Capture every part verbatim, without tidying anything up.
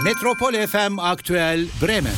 Metropol F M Aktüel Bremen.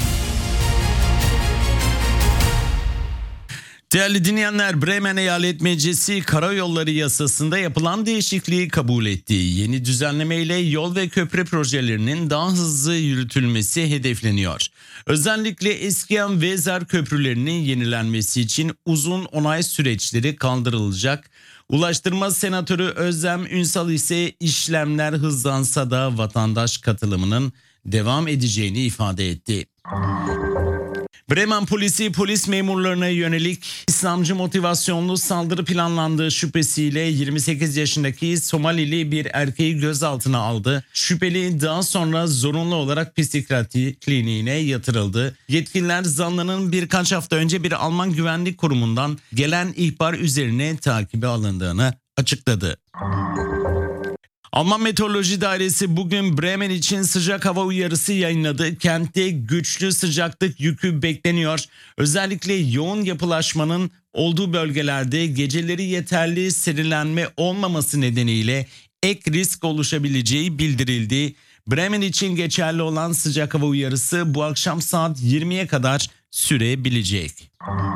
Değerli dinleyenler, Bremen Eyalet Meclisi Karayolları Yasası'nda yapılan değişikliği kabul etti. Yeni düzenlemeyle yol ve köprü projelerinin daha hızlı yürütülmesi hedefleniyor. Özellikle eskiyen Weser köprülerinin yenilenmesi için uzun onay süreçleri kaldırılacak. Ulaştırma Senatörü Özlem Ünsal ise işlemler hızlansa da vatandaş katılımının devam edeceğini ifade etti. Bremen polisi polis memurlarına yönelik İslamcı motivasyonlu saldırı planlandığı şüphesiyle yirmi sekiz yaşındaki Somalili bir erkeği gözaltına aldı. Şüpheli daha sonra zorunlu olarak psikiyatri kliniğine yatırıldı. Yetkililer zanlının birkaç hafta önce bir Alman güvenlik kurumundan gelen ihbar üzerine takibe alındığını açıkladı. Alman Meteoroloji Dairesi bugün Bremen için sıcak hava uyarısı yayınladı. Kentte güçlü sıcaklık yükü bekleniyor. Özellikle yoğun yapılaşmanın olduğu bölgelerde geceleri yeterli serinlenme olmaması nedeniyle ek risk oluşabileceği bildirildi. Bremen için geçerli olan sıcak hava uyarısı bu akşam saat yirmiye kadar sürebilecek.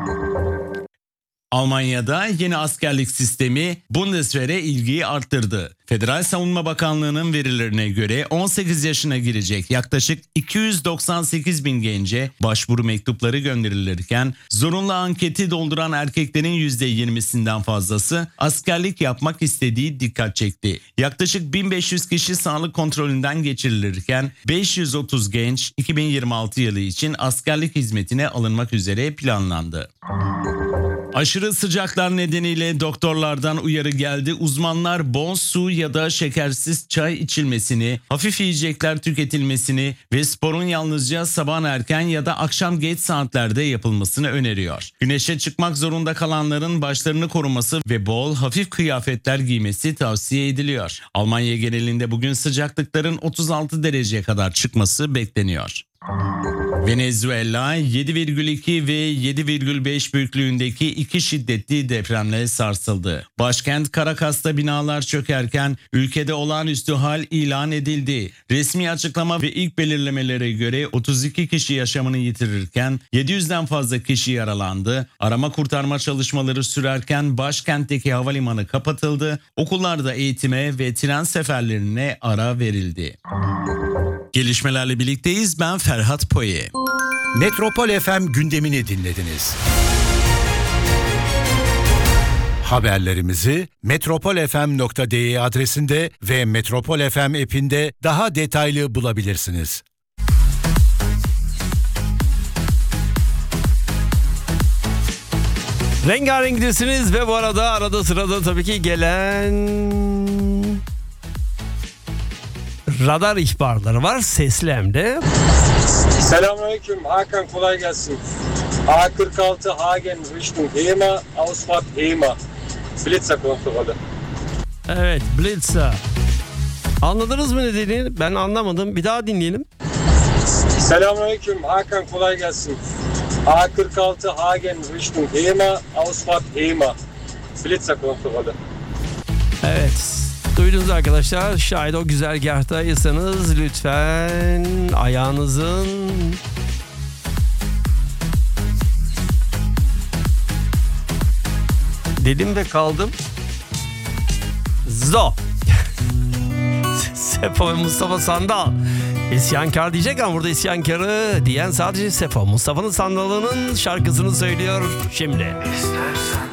Almanya'da yeni askerlik sistemi Bundeswehr'e ilgiyi arttırdı. Federal Savunma Bakanlığı'nın verilerine göre on sekiz yaşına girecek yaklaşık iki yüz doksan sekiz bin gence başvuru mektupları gönderilirken zorunlu anketi dolduran erkeklerin yüzde yirmisinden fazlası askerlik yapmak istediği dikkat çekti. Yaklaşık bin beş yüz kişi sağlık kontrolünden geçirilirken beş yüz otuz genç iki bin yirmi altı yılı için askerlik hizmetine alınmak üzere planlandı. Aşırı sıcaklar nedeniyle doktorlardan uyarı geldi. Uzmanlar bol su ya da şekersiz çay içilmesini, hafif yiyecekler tüketilmesini ve sporun yalnızca sabah erken ya da akşam geç saatlerde yapılmasını öneriyor. Güneşe çıkmak zorunda kalanların başlarını koruması ve bol hafif kıyafetler giymesi tavsiye ediliyor. Almanya genelinde bugün sıcaklıkların otuz altı dereceye kadar çıkması bekleniyor. Venezuela yedi virgül iki ve yedi virgül beş büyüklüğündeki iki şiddetli depremle sarsıldı. Başkent Caracas'ta binalar çökerken ülkede olağanüstü hal ilan edildi. Resmi açıklama ve ilk belirlemelere göre otuz iki kişi yaşamını yitirirken yedi yüzden fazla kişi yaralandı. Arama kurtarma çalışmaları sürerken başkentteki havalimanı kapatıldı. Okullarda eğitime ve tren seferlerine ara verildi. Gelişmelerle birlikteyiz. Ben Ferhat Poye. Metropol F M gündemini dinlediniz. Haberlerimizi metropol f m nokta d e adresinde ve Metropol F M app'inde daha detaylı bulabilirsiniz. Rengarenk gidiyorsunuz ve bu arada arada sırada tabii ki gelen radar ihbarları var sesli hem de. Selamünaleyküm Hakan, kolay gelsin. A kırk altı Hagen Richtung Hema, Ausfahrt Hema. Blitzer kontrolü. Evet, Blitzer. Anladınız mı ne dediğini? Ben anlamadım. Bir daha dinleyelim. Selamünaleyküm Hakan, kolay gelsin. A kırk altı Hagen Richtung Hema, Ausfahrt Hema. Blitzer kontrolü. Evet. Duydunuz arkadaşlar. Şayet o güzergahtaysanız lütfen ayağınızın dedim ve kaldım. Zo. Sefo ve Mustafa Sandal. İsyankar diyecek ama burada isyankarı diyen sadece Sefo. Mustafa'nın Sandal'ının şarkısını söylüyor şimdi. İstersen